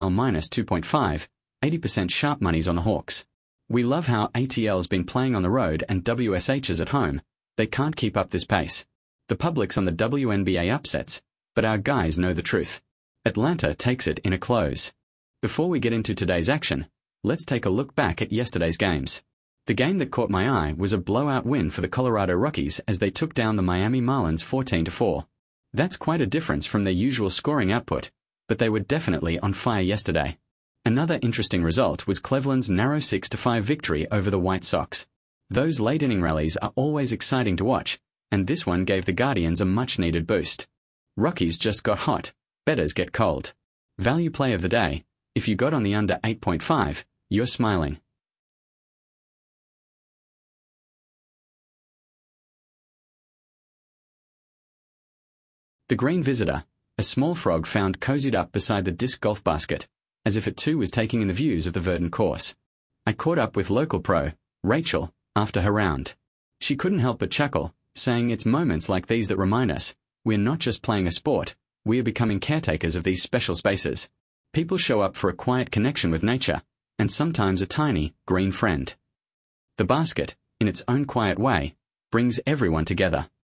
minus 2.5, 80% sharp monies on the Hawks. We love how ATL's been playing on the road and WSH's at home. They can't keep up this pace. The public's on the WNBA upsets, but our guys know the truth. Atlanta takes it in a close. Before we get into today's action, let's take a look back at yesterday's games. The game that caught my eye was a blowout win for the Colorado Rockies as they took down the Miami Marlins 14-4. That's quite a difference from their usual scoring output, but they were definitely on fire yesterday. Another interesting result was Cleveland's narrow 6-5 victory over the White Sox. Those late-inning rallies are always exciting to watch, and this one gave the Guardians a much-needed boost. Rockies just got hot, bettors get cold. Value play of the day: if you got on the under 8.5, you're smiling. The Green Visitor, a small frog found cozied up beside the disc golf basket, as if it too was taking in the views of the verdant course. I caught up with local pro, Rachel, after her round. She couldn't help but chuckle, saying it's moments like these that remind us, we're not just playing a sport, we are becoming caretakers of these special spaces. People show up for a quiet connection with nature, and sometimes a tiny, green friend. The basket, in its own quiet way, brings everyone together.